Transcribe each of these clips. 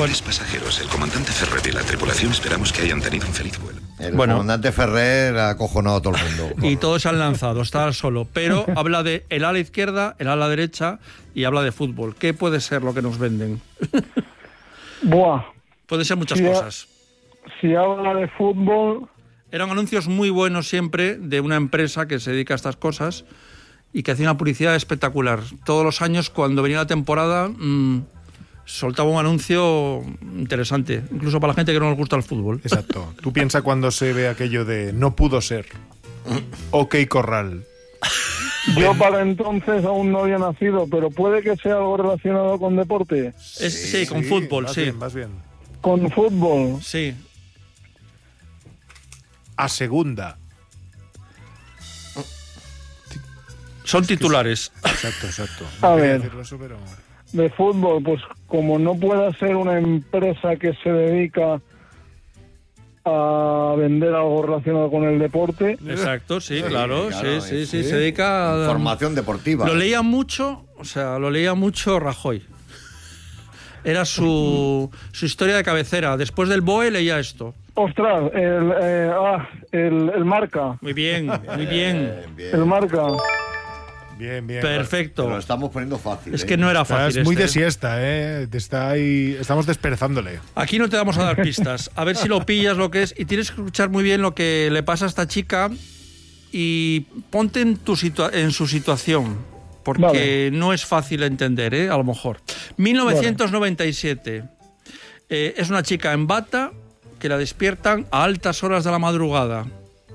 3 pasajeros, el comandante Ferrer y la tripulación, esperamos que hayan tenido un feliz vuelo. El comandante Ferrer ha acojonado a todo el mundo. Y todos se han lanzado, está solo. Pero habla de el ala izquierda, el ala derecha y habla de fútbol. ¿Qué puede ser lo que nos venden? Buah. Puede ser muchas cosas. Si habla de fútbol... Eran anuncios muy buenos siempre de una empresa que se dedica a estas cosas y que hacía una publicidad espectacular. Todos los años, cuando venía la temporada, soltaba un anuncio interesante, incluso para la gente que no nos gusta el fútbol. Exacto. Tú piensas cuando se ve aquello de no pudo ser. OK Corral. Yo para entonces aún no había nacido, pero puede que sea algo relacionado con deporte. Sí, con fútbol, vas sí. Bien, vas bien. Con fútbol. Sí. A segunda. Son titulares. Exacto. A No quería ver. decirlo eso, pero... De fútbol, pues como no pueda ser una empresa que se dedica a vender algo relacionado con el deporte. Exacto, sí, claro, claro, sí, se dedica a... Formación deportiva. Lo leía mucho Rajoy. Era su historia de cabecera. Después del BOE leía esto. Ostras, el Marca. Muy bien, muy bien. El Marca. Bien. Perfecto. Lo estamos poniendo fácil. Es que no era fácil. Es muy de este. siesta, ¿eh? Está ahí, estamos desperezándole. Aquí no te vamos a dar pistas. A ver si lo pillas lo que es. Y tienes que escuchar muy bien lo que le pasa a esta chica y ponte en su situación. Porque no es fácil entender, a lo mejor. 1997. Es una chica en bata que la despiertan a altas horas de la madrugada.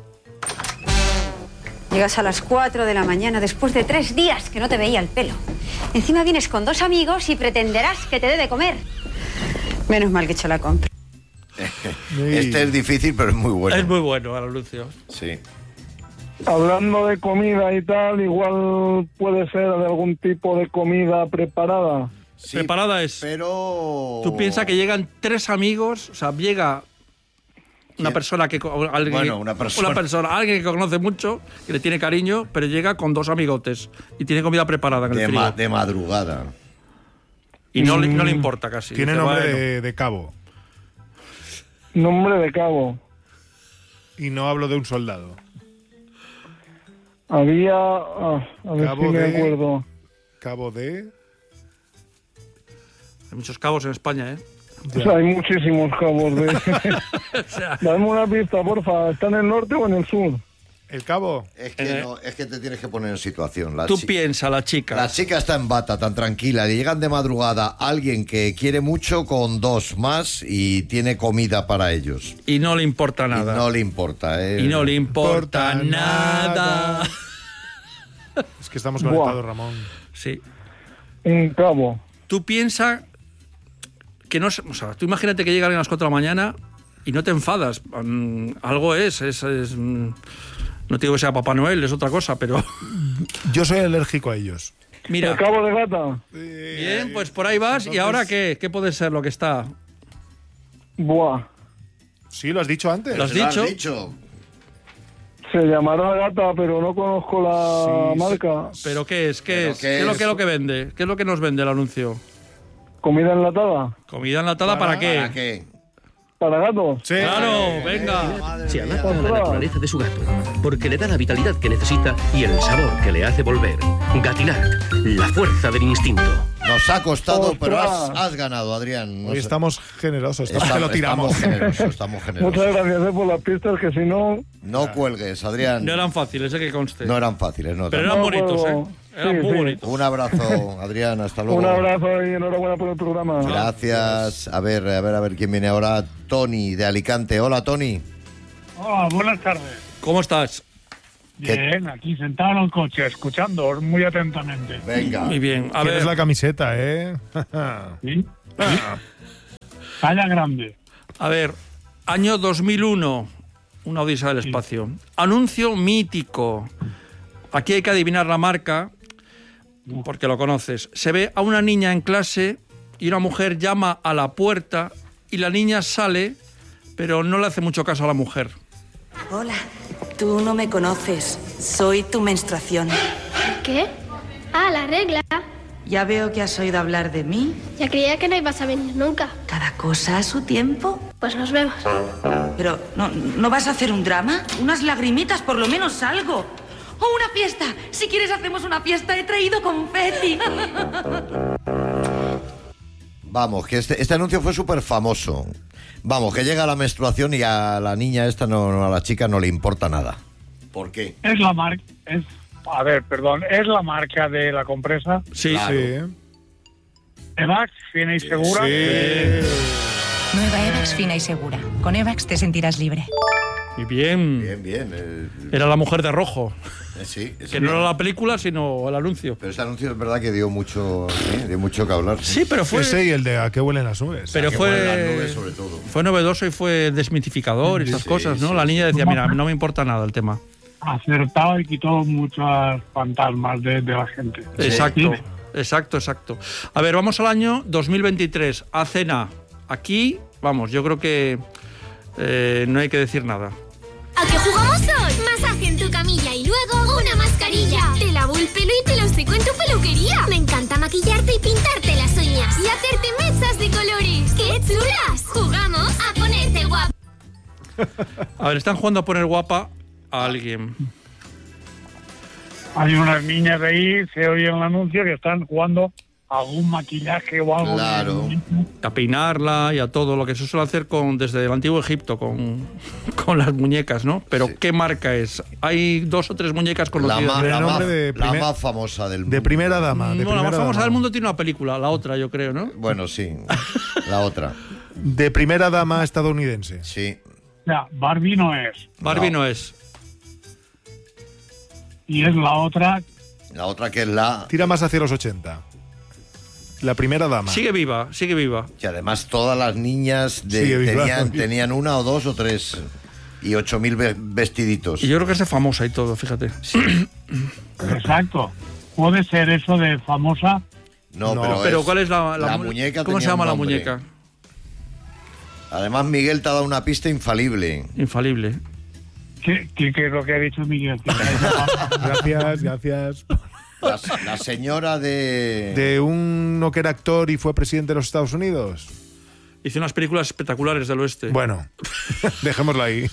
Llegas a las 4 de la mañana después de 3 días que no te veía el pelo. Encima vienes con 2 amigos y pretenderás que te dé de comer. Menos mal que he hecho la compra. Este es difícil, pero es muy bueno. Es muy bueno, Ana Lucio. Sí. Hablando de comida y tal, igual puede ser de algún tipo de comida preparada. Sí, preparada es. Pero... Tú piensas que llegan 3 amigos, o sea, llega una persona que... alguien que conoce mucho, que le tiene cariño, pero llega con 2 amigotes y tiene comida preparada en el frío. De madrugada. Y no le importa casi. Tiene Dice, nombre bueno. de cabo. Nombre de cabo. Y no hablo de un soldado. Había... a ver Cabo si me de- acuerdo. Cabo de... Hay muchos cabos en España, ¿eh? O sea, hay muchísimos cabos de... O sea, Dame una pista, porfa. ¿Está en el norte o en el sur? ¿El cabo? Es que te tienes que poner en situación. tú piensas, la chica. La chica está en bata, tan tranquila. Le llegan de madrugada alguien que quiere mucho con 2 más y tiene comida para ellos. Y no le importa nada. Y no le importa, ¿eh? Y no le importa nada. Es que estamos conectados, Ramón. Sí. Un cabo. Tú piensas que no... O sea, tú imagínate que llega alguien a las 4 de la mañana y no te enfadas. Algo es no te digo que sea Papá Noel, es otra cosa, pero... Yo soy alérgico a ellos. Mira. ¿El cabo de gata? Bien, pues por ahí vas. ¿Y ahora qué? ¿Qué puede ser lo que está? Buah. Sí, lo has dicho antes. ¿Lo has dicho? Se llamará gata, pero no conozco la marca. ¿Pero qué es? ¿Qué es lo que vende? ¿Qué es lo que nos vende el anuncio? ¿Comida enlatada? ¿Comida enlatada para qué? ¿Para qué? ¿Para gatos? Sí. Claro, venga. Se adapta a la naturaleza de su gato, porque le da la vitalidad que necesita y el sabor que le hace volver. Gatinac, la fuerza del instinto. Nos ha costado, pero has ganado, Adrián. Hoy estamos generosos, estamos que lo tiramos. Estamos generosos. Muchas gracias por las pistas, que si no... No cuelgues, Adrián. No eran fáciles, que conste. No eran fáciles, no. Pero eran bonitos, Eran muy bonitos. Un abrazo, Adrián, hasta luego. Un abrazo y enhorabuena por el programa. Gracias. A ver quién viene ahora. Tony, de Alicante. Hola, Tony. Hola, buenas tardes. ¿Cómo estás? Bien, aquí sentado en el coche, escuchando muy atentamente. Venga. Muy bien. A ¿Quieres ver, la camiseta, eh? ¿Sí? Talla grande. a ver, año 2001, una odisea del espacio. Anuncio mítico. Aquí hay que adivinar la marca, porque lo conoces. Se ve a una niña en clase y una mujer llama a la puerta y la niña sale, pero no le hace mucho caso a la mujer. Hola, tú no me conoces. Soy tu menstruación. ¿Qué? Ah, la regla. Ya veo que has oído hablar de mí. Ya creía que no ibas a venir nunca. Cada cosa a su tiempo. Pues nos vemos. Pero, ¿no vas a hacer un drama? Unas lagrimitas, por lo menos algo. ¡O una fiesta! Si quieres hacemos una fiesta, he traído confeti. Vamos, que este anuncio fue súper famoso. Vamos, que llega la menstruación y a la niña esta, a la chica no le importa nada. ¿Por qué? Es la marca... ¿es la marca de la compresa? Sí. Claro. Sí. Evax, fina y segura. Sí. Nueva Evax fina y segura. Con Evax te sentirás libre. Y bien. Bien. Era la mujer de rojo. Sí. Que no era la película, sino el anuncio. Pero ese anuncio es verdad que dio mucho que hablar. Sí, pero fue... Ese y el de ¿a qué huelen las nubes? Pero Que huelen las nubes, sobre todo. fue novedoso y fue desmitificador y estas cosas, ¿no? La niña decía, mira, no me importa nada el tema. Acertado y quitó muchos fantasmas de la gente. Exacto. A ver, vamos al año 2023, a cena. Aquí, vamos, yo creo que no hay que decir nada. ¿A qué jugamos hoy? Masaje en tu camilla y luego una mascarilla. Te lavo el pelo y te lo seco en tu peluquería. Me encanta maquillarte y pintarte las uñas. Y hacerte mechas de colores. ¡Qué chulas! Jugamos a ponerte guapa. A ver, están jugando a poner guapa a alguien. Hay unas niñas de ahí, se oye en el anuncio, que están jugando a algún maquillaje o algo. Claro. A peinarla y a todo lo que se suele hacer desde el antiguo Egipto con las muñecas, ¿no? Pero ¿qué marca es? Hay 2 o 3 muñecas conocidas. La más famosa del mundo. De primera dama. La más famosa del mundo tiene una película, la otra yo creo, ¿no? Bueno, sí, la otra. De primera dama estadounidense. Sí. O sea, Barbie no es. Barbie no es. Y es la otra. La otra que es la... Tira más hacia los 80. La primera dama. Sigue viva. Y además todas las niñas tenían 1 o 2 o 3 y 8.000 vestiditos. Y yo creo que es de famosa y todo, fíjate. Exacto. Puede ser eso de famosa. No, pero ¿cuál es la muñeca? ¿Cómo se llama la muñeca? Además, Miguel te ha dado una pista infalible. Infalible. ¿Qué es lo que ha dicho Miguel? Gracias. La señora de... De uno que era actor y fue presidente de los Estados Unidos. Hizo unas películas espectaculares del oeste. Bueno, dejémoslo ahí.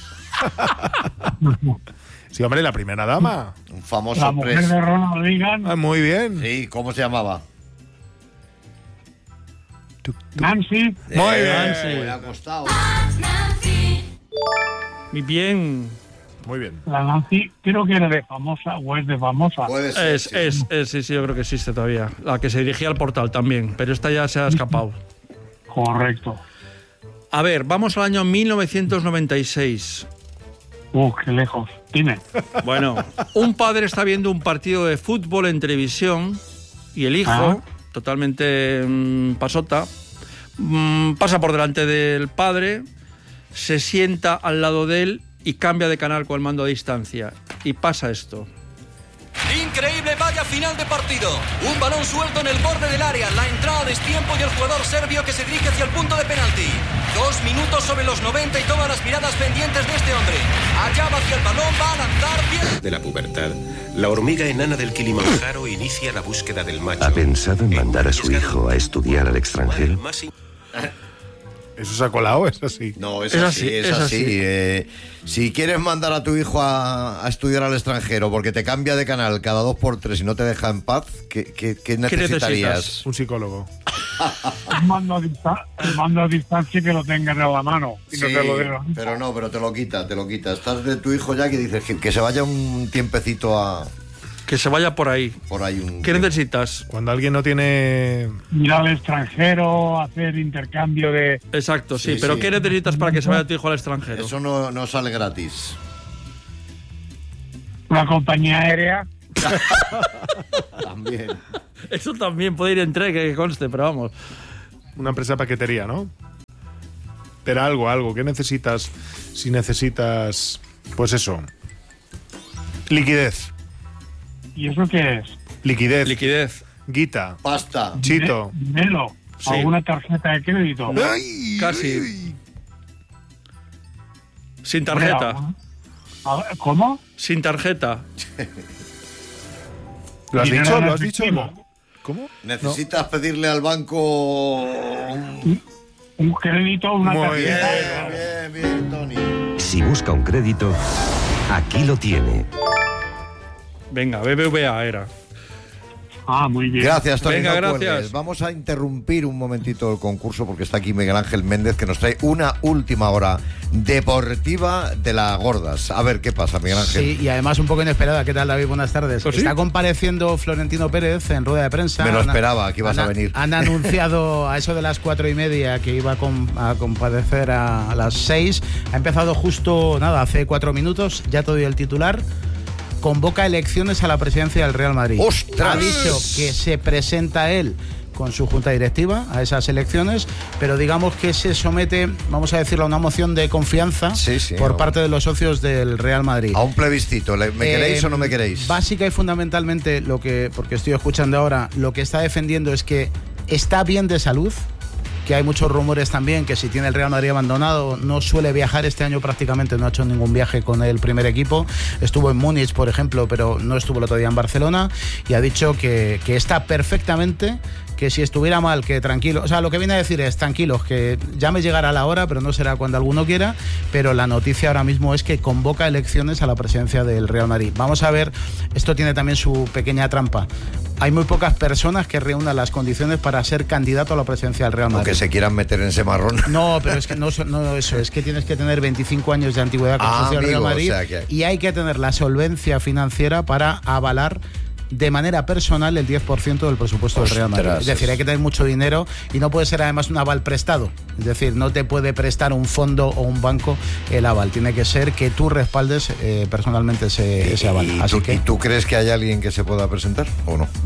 Sí, hombre, la primera dama. Un famoso... La mujer de Ronald Reagan. Ah, muy bien. Sí, ¿cómo se llamaba? Nancy. Muy bien. Nancy. Me ha costado. Muy bien. Muy bien. La Nancy creo que era de famosa o es de famosa. Puede ser, sí, yo creo que existe todavía. La que se dirigía al Portal también, pero esta ya se ha escapado. Correcto. A ver, vamos al año 1996. Qué lejos. Dime. Bueno, un padre está viendo un partido de fútbol en televisión y el hijo, totalmente pasota, pasa por delante del padre, se sienta al lado de él y cambia de canal con el mando a distancia. Y pasa esto. Increíble, vaya final de partido. Un balón suelto en el borde del área, la entrada a destiempo y el jugador serbio que se dirige hacia el punto de penalti. 2 minutos sobre los 90 y todas las miradas pendientes de este hombre. Allá va hacia el balón, va a lanzar bien. De la pubertad, la hormiga enana del Kilimanjaro inicia la búsqueda del macho. ¿Ha pensado en mandar a su hijo a estudiar al extranjero? ¿Eso se ha colado? ¿Es así? No, es así. Si quieres mandar a tu hijo a estudiar al extranjero porque te cambia de canal cada 2 por 3 y no te deja en paz, ¿qué necesitarías? Un psicólogo. El mando a distancia que lo tengas en la mano. Y no te lo dejo. Pero te lo quita. Estás de tu hijo ya que dices que se vaya un tiempecito a... Que se vaya por ahí. ¿Qué necesitas? Cuando alguien no tiene... Ir al extranjero, hacer intercambio de... Exacto, sí. Pero ¿qué necesitas para que se vaya tu hijo al extranjero? Eso no sale gratis. Una compañía aérea. También. Eso también puede ir en tren, que conste, pero vamos. Una empresa de paquetería, ¿no? Pero algo. ¿Qué necesitas? Si necesitas... Pues eso. Liquidez. ¿Y eso qué es? Liquidez. Guita. Pasta. Chito. Dinero. Sí. ¿Alguna tarjeta de crédito? Casi. Sin tarjeta. ¿Cómo? Sin tarjeta. ¿Lo has dicho? Efectivo. ¿Cómo? ¿Necesitas pedirle al banco Un crédito, una tarjeta. Bien, Tony. Si busca un crédito, aquí lo tiene. Venga, BBVA era. Muy bien. Gracias, Tony. Venga, no gracias. cuelgues. Vamos a interrumpir un momentito el concurso porque está aquí Miguel Ángel Méndez, que nos trae una última hora deportiva de las gordas. A ver qué pasa, Miguel Ángel. Sí, y además un poco inesperada. ¿Qué tal, David? Buenas tardes. ¿Sí? Está compareciendo Florentino Pérez en rueda de prensa. Me lo esperaba, que ibas a venir. Han anunciado a eso de las 4:30 que iba a comparecer a las 6. Ha empezado justo, hace 4 minutos. Ya te doy el titular. Convoca elecciones a la presidencia del Real Madrid. ¡Ostras! Ha dicho que se presenta él con su junta directiva a esas elecciones, pero digamos que se somete, vamos a decirlo, a una moción de confianza por parte de los socios del Real Madrid. A un plebiscito. ¿Me queréis o no me queréis? Básica y fundamentalmente, porque estoy escuchando ahora, lo que está defendiendo es que está bien de salud, que hay muchos rumores también que si tiene el Real Madrid abandonado no suele viajar. Este año prácticamente no ha hecho ningún viaje con el primer equipo. Estuvo en Múnich, por ejemplo, pero no estuvo el otro día en Barcelona, y ha dicho que está perfectamente, que si estuviera mal, que tranquilo. O sea, lo que viene a decir es, tranquilos, que ya me llegará la hora, pero no será cuando alguno quiera. Pero la noticia ahora mismo es que convoca elecciones a la presidencia del Real Madrid. Vamos a ver, esto tiene también su pequeña trampa. Hay muy pocas personas que reúnan las condiciones para ser candidato a la presidencia del Real Madrid. O que se quieran meter en ese marrón. No, pero es que no eso, es que tienes que tener 25 años de antigüedad con socio del Real Madrid, o sea y hay que tener la solvencia financiera para avalar de manera personal el 10% del presupuesto del Real Madrid. Es decir, hay que tener mucho dinero y no puede ser además un aval prestado. Es decir, no te puede prestar un fondo o un banco el aval. Tiene que ser que tú respaldes personalmente ese aval. ¿Y tú crees que hay alguien que se pueda presentar o no?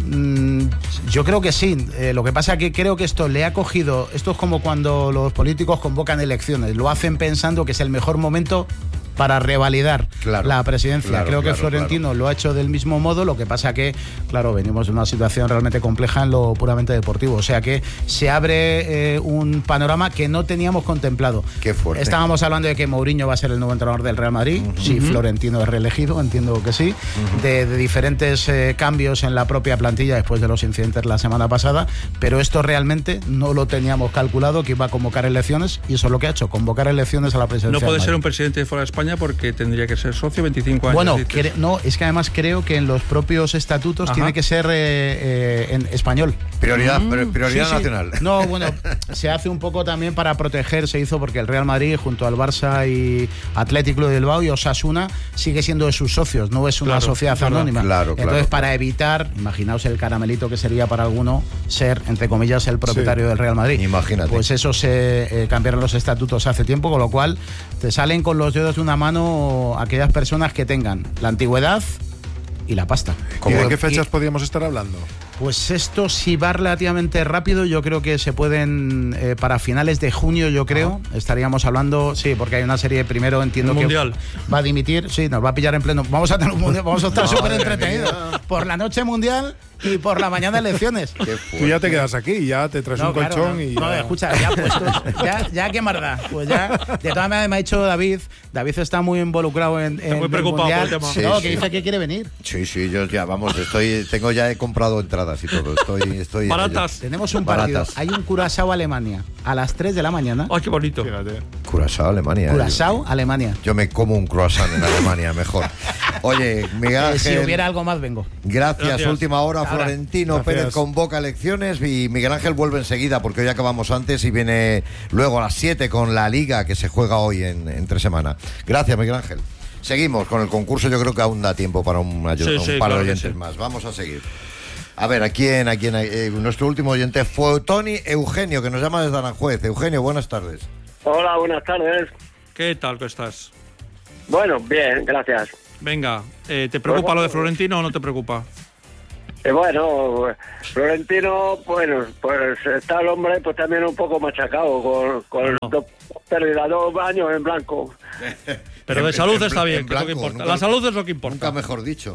Yo creo que sí. Lo que pasa es que creo que esto le ha cogido... Esto es como cuando los políticos convocan elecciones. Lo hacen pensando que es el mejor momento para revalidar la presidencia. Creo que Florentino lo ha hecho del mismo modo, lo que pasa que, claro, venimos de una situación realmente compleja en lo puramente deportivo, o sea que se abre un panorama que no teníamos contemplado. Qué fuerte. Estábamos hablando de que Mourinho va a ser el nuevo entrenador del Real Madrid, si Florentino es reelegido, entiendo que sí, de diferentes cambios en la propia plantilla después de los incidentes la semana pasada, pero esto realmente no lo teníamos calculado, que iba a convocar elecciones, y eso es lo que ha hecho, convocar elecciones a la presidencia. No puede ser un presidente de fuera de España porque tendría que ser socio 25 años. Bueno, no, es que además creo que en los propios estatutos tiene que ser en español. Prioridad nacional. No, bueno, se hace un poco también para proteger, se hizo porque el Real Madrid junto al Barça y Atlético de Bilbao y Osasuna sigue siendo de sus socios, no es una sociedad anónima. Entonces, para evitar, imaginaos el caramelito que sería para alguno ser, entre comillas, el propietario del Real Madrid. Imagínate. Pues eso se cambiaron los estatutos hace tiempo, con lo cual te salen con los dedos de una mano aquellas personas que tengan la antigüedad y la pasta. ¿Y de qué fechas podríamos estar hablando? Pues esto, si va relativamente rápido, yo creo que se pueden, para finales de junio, yo creo, estaríamos hablando, sí, porque hay una serie, primero entiendo que mundial va a dimitir, sí, nos va a pillar en pleno, vamos a tener un mundial, vamos a estar súper entretenidos, por la noche mundial y por la mañana elecciones. Tú ya te quedas aquí, ya te traes un colchón y... No, escucha, ya puesto, ya qué más da, pues ya, de todas maneras me ha dicho David está muy involucrado en muy preocupado mundial, por el tema. Sí, que dice que quiere venir. Sí, yo ya, vamos, he comprado entradas y todo, estoy baratas. Tenemos un partido, hay un Curazao-Alemania a las 3 de la mañana. ¡Ay, qué bonito! Curazao-Alemania. Curazao-Alemania. Yo me como un croissant en Alemania, mejor. Oye, Miguel Ángel, si hubiera algo más, vengo. Gracias. Última hora, Florentino Pérez convoca elecciones y Miguel Ángel vuelve enseguida porque hoy acabamos antes y viene luego a las 7 con la Liga que se juega hoy entre semana. Gracias, Miguel Ángel. Seguimos con el concurso, yo creo que aún da tiempo para un par de oyentes más. Vamos a seguir. A ver, ¿a quién? Nuestro último oyente fue Tony Eugenio, que nos llama desde Aranjuez. Eugenio, buenas tardes. Hola, buenas tardes. ¿Qué tal que estás? Bueno, bien, gracias. Venga, ¿te preocupa lo de Florentino o no te preocupa? Bueno, Florentino, bueno, pues está el hombre pues también un poco machacado con pérdida 2 años en blanco. Pero de salud está bien, blanco, que es lo que importa. Nunca, la salud es lo que importa. Nunca mejor dicho.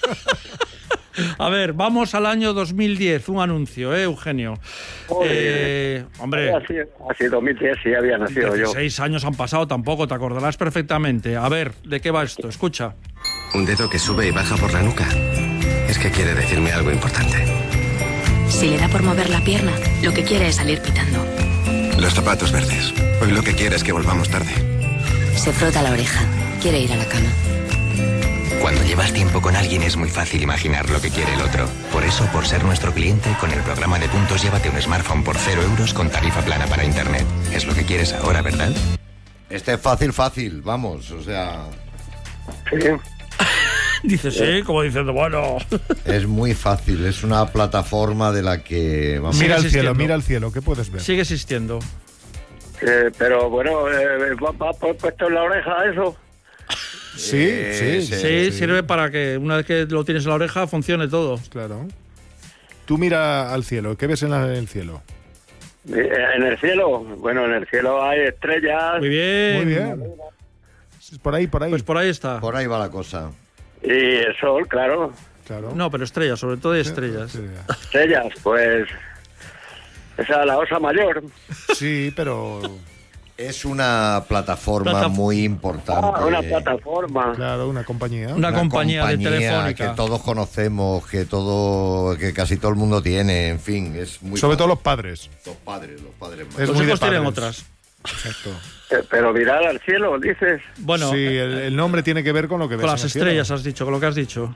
A ver, vamos al año 2010, un anuncio, Eugenio. Hombre, así 2010 sí había nacido 16 años han pasado, tampoco te acordarás perfectamente. A ver, ¿de qué va esto? Escucha. Un dedo que sube y baja por la nuca. Es que quiere decirme algo importante. Si le da por mover la pierna, lo que quiere es salir pitando. Los zapatos verdes. Hoy lo que quiere es que volvamos tarde. Se frota la oreja. Quiere ir a la cama. Cuando llevas tiempo con alguien es muy fácil imaginar lo que quiere el otro. Por eso, por ser nuestro cliente, con el programa de puntos llévate un smartphone por 0 euros con tarifa plana para internet. Es lo que quieres ahora, ¿verdad? Este es fácil, vamos, o sea... Sí. Dice sí, como diciendo, bueno... Es muy fácil, es una plataforma de la que... Vamos. Mira al cielo, ¿qué puedes ver? Sigue existiendo. Pero bueno, ¿va puesto en la oreja eso? Sí, sirve para que una vez que lo tienes en la oreja funcione todo. Claro. Tú mira al cielo, ¿qué ves en el cielo? En el cielo, bueno, en el cielo hay estrellas. Muy bien. Muy bien. Por ahí. Pues por ahí está. Por ahí va la cosa. Y el sol, claro. No, pero estrellas, sobre todo hay estrellas. Estrellas, pues... Esa es la Osa Mayor. Sí, pero... Es una plataforma muy importante. Una plataforma. Claro, una compañía. Una compañía de telefónica. Que todos conocemos, que casi todo el mundo tiene, en fin, es muy... Sobre todo los padres. Los padres más. Los hijos tienen otras. Exacto. Pero mirar al cielo, dices. Bueno, sí, el nombre tiene que ver con lo que ves. Con las estrellas, has dicho, con lo que has dicho.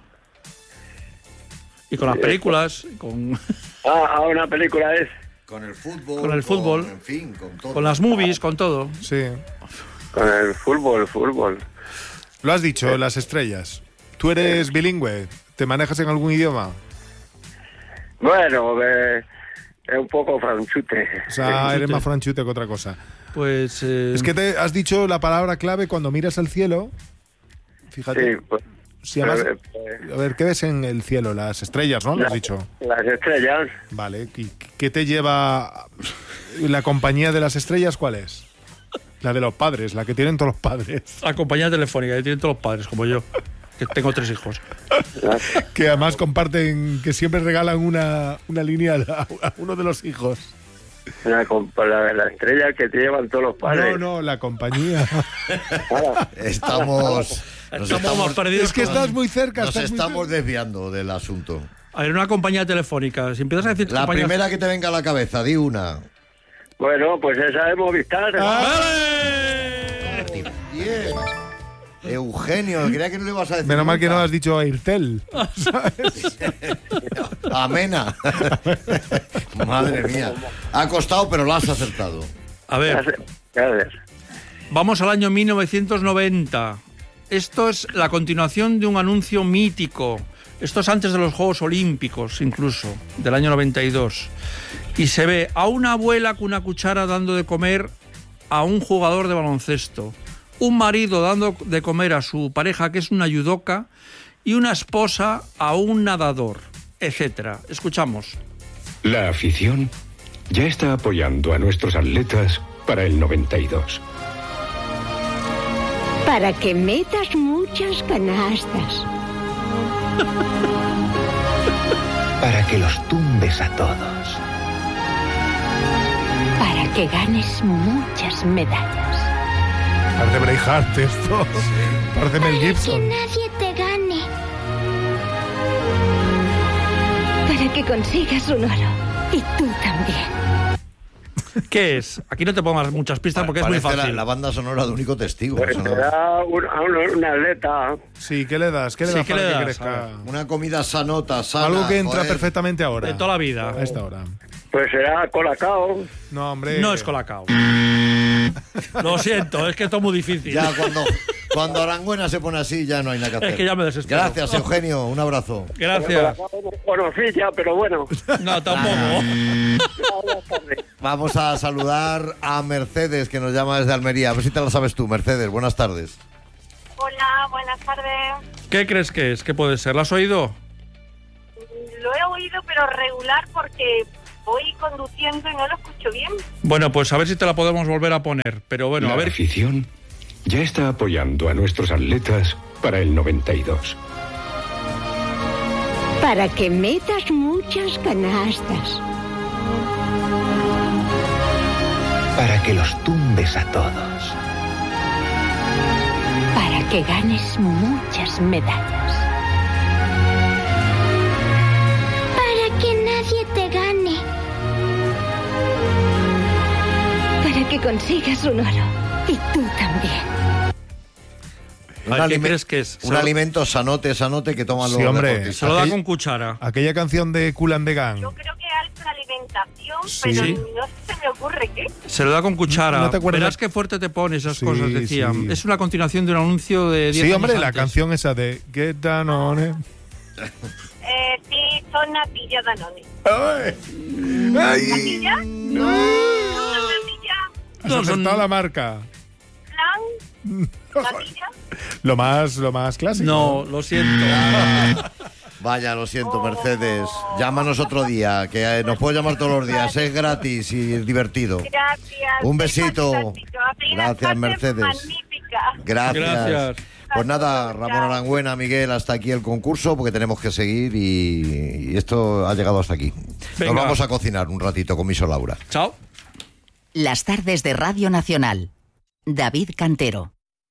Y con las películas, con... una película es... Con el fútbol. Con el fútbol. En fin, con todo. Con las movies, con todo. Sí. Con el fútbol. Lo has dicho, las estrellas. ¿Tú eres bilingüe? ¿Te manejas en algún idioma? Bueno, es un poco franchute. O sea, eres más franchute que otra cosa. Pues... Es que te has dicho la palabra clave cuando miras al cielo. Fíjate. Sí, pues... Sí, además, a ver, ¿qué ves en el cielo? Las estrellas, ¿no? Lo has dicho. Las estrellas. Vale. ¿Y qué te lleva la compañía de las estrellas? ¿Cuál es? La de los padres, la que tienen todos los padres. La compañía telefónica que tienen todos los padres, como yo, que tengo 3 hijos. Que además comparten, que siempre regalan una línea a uno de los hijos. La estrella que te llevan todos los padres. No, la compañía. Estamos perdidos. Es que estás muy cerca. Nos estamos desviando del asunto. A ver, una compañía telefónica. Si empiezas a decir la primera que te venga a la cabeza, di una. Bueno, pues esa es Movistar. ¡Vale! Bien. Eugenio, creía que no le ibas a decir. Menos mal que no has dicho Airtel. Amena. Madre mía. Ha costado, pero lo has acertado. A ver. Vamos al año 1990. Esto es la continuación de un anuncio mítico. Esto es antes de los Juegos Olímpicos, incluso, del año 92. Y se ve a una abuela con una cuchara dando de comer a un jugador de baloncesto, un marido dando de comer a su pareja, que es una judoka, y una esposa a un nadador, etc. Escuchamos. La afición ya está apoyando a nuestros atletas para el 92. Para que metas muchas canastas. Para que los tumbes a todos. Para que ganes muchas medallas. Parece Braveheart esto. Sí. Parece Mel Gibson. Para que nadie te gane. Para que consigas un oro. Y tú también. ¿Qué es? Aquí no te pongo muchas pistas porque es muy fácil. La banda sonora de Único Testigo. Pues te da un atleta. Sí, ¿qué le das? ¿Qué le das para que crezca? Una comida sanota, sana. Algo que entra perfectamente ahora. De toda la vida. A esta hora. Pues será Colacao. No, hombre. No es Colacao. Lo siento, es que esto es muy difícil. Ya cuando Aranguena se pone así ya no hay nada que hacer. Es que ya me desespero. Gracias, Eugenio. Un abrazo. Gracias. Conocí ya, pero bueno. No, tampoco. Vamos a saludar a Mercedes, que nos llama desde Almería. A ver si te la sabes tú, Mercedes. Buenas tardes. Hola, buenas tardes. ¿Qué crees que es? ¿Qué puede ser? ¿Lo has oído? Lo he oído, pero regular porque voy conduciendo y no lo escucho bien. Bueno, pues a ver si te la podemos volver a poner. Pero bueno, a ver. La afición ya está apoyando a nuestros atletas para el 92. Para que metas muchas canastas. Para que los tumbes a todos. Para que ganes muchas medallas. Para que nadie te gane. Para que consigas un oro. Y tú también. ¿Qué crees que es? Un alimento sanote que toman los deportistas. Se lo da con cuchara. Aquella canción de Kool and the Gang. Yo creo que alta alimentación, Sí. pero no se me ocurre qué. Se lo da con cuchara. ¿No te acuerdas? Verás qué fuerte te pones esas Sí, cosas, decía. sí. Es una continuación de un anuncio de 10 Sí, años hombre, la antes. canción esa de Get Down on It. Sí, son natillas Danone. ¡Ay! ¿Natilla? ¡No! Has acertado la marca. ¿Flan? ¿Natilla? Lo más clásico. No, lo siento. Vaya, lo siento, Mercedes. Llámanos otro día, que nos puedes llamar todos los días. Es gratis y es divertido. Gracias. Un besito. Fantástico. Gracias, Mercedes. Magnífica. Gracias. Pues nada, Ramón Arangüena, Miguel, hasta aquí el concurso, porque tenemos que seguir y esto ha llegado hasta aquí. Venga. Nos vamos a cocinar un ratito con Miso Laura. Chao. Las tardes de Radio Nacional. David Cantero.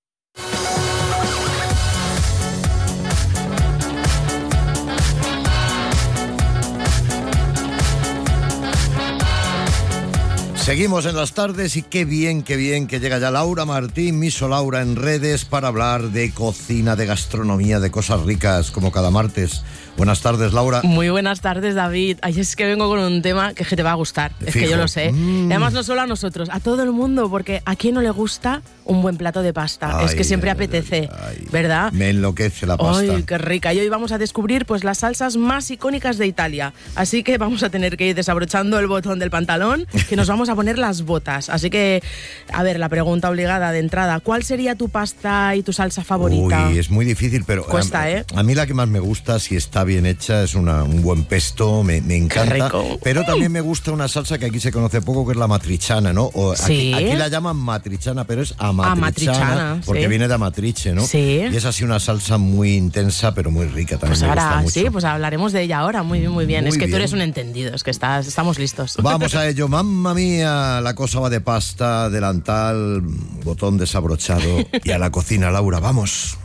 Seguimos en las tardes y qué bien que llega ya Laura Martín, Miso Laura en redes para hablar de cocina, de gastronomía, de cosas ricas como cada martes. Buenas tardes, Laura. Muy buenas tardes, David. Ay, es que vengo con un tema que te va a gustar. Es que yo lo sé. Y además no solo a nosotros, a todo el mundo, porque ¿a quién no le gusta un buen plato de pasta? Es que siempre apetece, ¿verdad? Me enloquece la pasta. ¡Ay, qué rica! Y hoy vamos a descubrir pues las salsas más icónicas de Italia. Así que vamos a tener que ir desabrochando el botón del pantalón, que nos vamos a poner las botas. Así que, a ver, la pregunta obligada de entrada. ¿Cuál sería tu pasta y tu salsa favorita? Uy, es muy difícil, pero cuesta, a mí la que más me gusta, si está bien hecha, es un buen pesto, me encanta. Qué rico. Pero también me gusta una salsa que aquí se conoce poco, que es la matriciana, ¿no? O Sí. aquí la llaman matriciana, pero es amatriciana, Amatriciana, porque sí. viene de amatrice, ¿no? Sí. Y es así una salsa muy intensa, pero muy rica también. Pues me gusta ahora mucho. sí, pues hablaremos de ella ahora. Muy bien, muy bien. Muy Es que bien. tú eres un entendido, es que estamos listos. Vamos a ello, mamma mía, la cosa va de pasta, delantal, botón desabrochado y a la cocina, Laura, vamos.